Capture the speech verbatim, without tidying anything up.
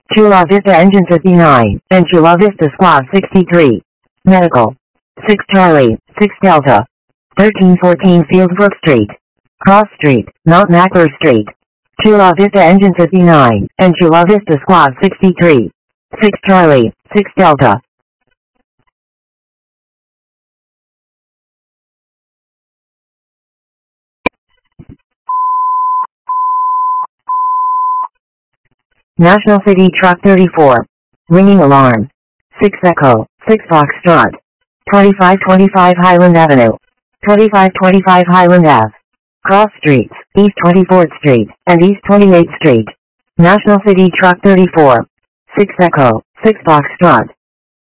Chula Vista Engine fifty-nine, and Chula Vista Squad sixty-three. Medical. six Charlie, six Delta. thirteen fourteen Fieldsbrook Street. Cross Street, Mount Macler Street. Chula Vista Engine fifty-nine, and Chula Vista Squad sixty-three. six Charlie, six Delta. National City Truck thirty-four. Ringing alarm. six Echo, six Foxtrot. twenty-five twenty-five Highland Avenue. twenty-five twenty-five Highland Ave. Cross Streets, East twenty-fourth Street, and East twenty-eighth Street. National City Truck thirty-four. six Echo, six Foxtrot.